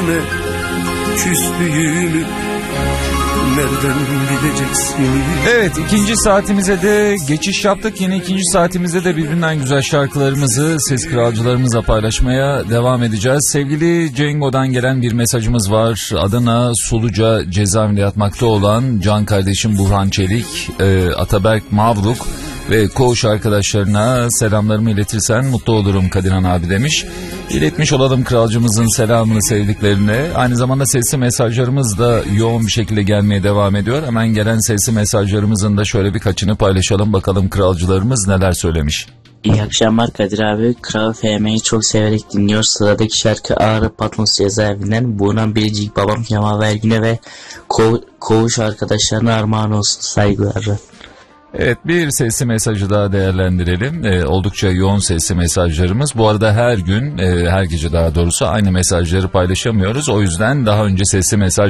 içime küstüğümü nereden bileceksin? Evet, ikinci saatimize de geçiş yaptık. Yine ikinci saatimizde de birbirinden güzel şarkılarımızı ses kralcılarımızla paylaşmaya devam edeceğiz. Sevgili Cengo'dan gelen bir mesajımız var. Adana Suluca cezaevinde yatmakta olan can kardeşim Burhan Çelik, Ataberk Mavruk ve koğuş arkadaşlarına selamlarımı iletirsen mutlu olurum Kadirhan abi demiş. İletmiş olalım kralcımızın selamını sevdiklerine. Aynı zamanda sesli mesajlarımız da yoğun bir şekilde gelmeye devam ediyor. Hemen gelen sesli mesajlarımızın da şöyle birkaçını paylaşalım. Bakalım kralcılarımız neler söylemiş. İyi akşamlar Kadir abi. Kral FM'yi çok severek dinliyor. Sıradaki şarkı Ağrı Patmos cezaevinden. Burhan Biricik, babam Kemal Vergün'e ve koğuş arkadaşlarına armağan olsun, saygılar. Evet, bir sesli mesajı daha değerlendirelim. Oldukça yoğun sesli mesajlarımız. Bu arada her gün, her gece daha doğrusu aynı mesajları paylaşamıyoruz. O yüzden daha önce sesli mesaj